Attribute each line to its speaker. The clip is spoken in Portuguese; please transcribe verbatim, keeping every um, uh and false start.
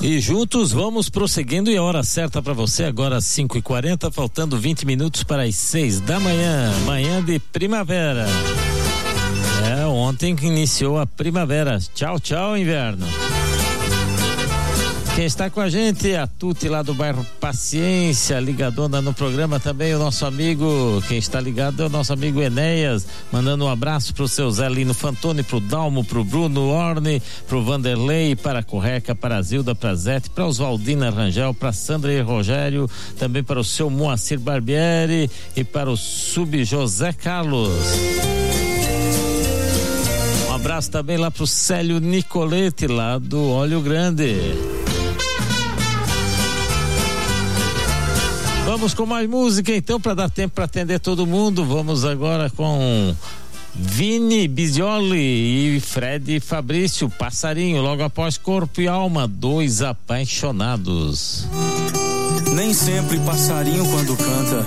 Speaker 1: E juntos vamos prosseguindo, e a hora certa para você agora às cinco e quarenta, faltando vinte minutos para as seis da manhã, manhã de primavera. É, ontem que iniciou a primavera. Tchau, tchau, inverno. Quem está com a gente é a Tuti lá do bairro Paciência, ligadona no programa também, o nosso amigo, quem está ligado é o nosso amigo Enéas, mandando um abraço pro seu Zé Lino Fantoni, pro Dalmo, pro Bruno Orne, pro Vanderlei, para a Correca, para a Zilda, para Zete, para Oswaldina Rangel, para Sandra e Rogério, também para o seu Moacir Barbieri e para o Sub José Carlos. Um abraço também lá pro Célio Nicolete, lá do Olho Grande. Vamos com mais música então, para dar tempo para atender todo mundo. Vamos agora com Vini Bizioli e Fred Fabrício, Passarinho, logo após Corpo e Alma, dois apaixonados.
Speaker 2: Nem sempre passarinho quando canta